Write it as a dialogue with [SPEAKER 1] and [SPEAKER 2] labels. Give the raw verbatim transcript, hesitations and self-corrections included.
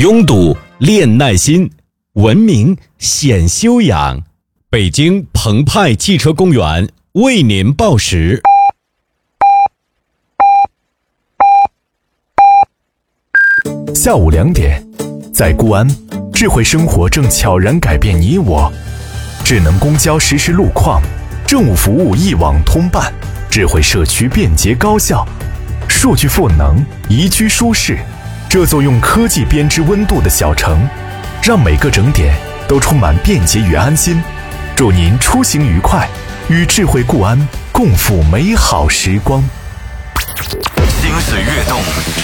[SPEAKER 1] 拥堵练耐心，文明显修养。北京澎湃汽车公园为您报时。
[SPEAKER 2] 下午两点，在固安，智慧生活正悄然改变你我。智能公交实时路况，政务服务一网通办，智慧社区便捷高效，数据赋能，宜居舒适。这座用科技编织温度的小城，让每个整点都充满便捷与安心。祝您出行愉快，与智慧固安共赴美好时光。
[SPEAKER 3] 心思跃动，